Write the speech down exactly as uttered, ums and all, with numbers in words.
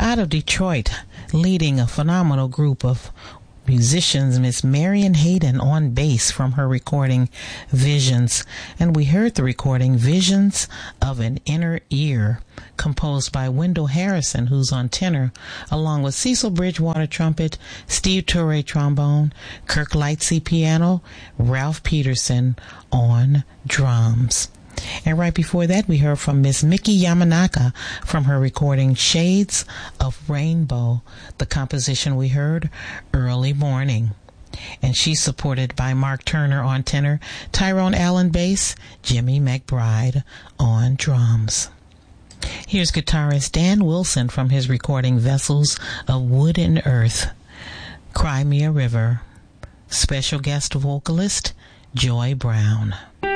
Out of Detroit, leading a phenomenal group of musicians, Miss Marian Hayden on bass from her recording Visions. And we heard the recording Visions of an Inner Ear, composed by Wendell Harrison, who's on tenor, along with Cecil Bridgewater trumpet, Steve Turre trombone, Kirk Lightsey piano, Ralph Peterson on drums. And right before that, we heard from Miss Miki Yamanaka from her recording Shades of Rainbow. The composition we heard, Early Morning. And she's supported by Mark Turner on tenor, Tyrone Allen bass, Jimmy McBride on drums. Here's guitarist Dan Wilson from his recording Vessels of Wood and Earth, Cry Me a River. Special guest vocalist, Joy Brown.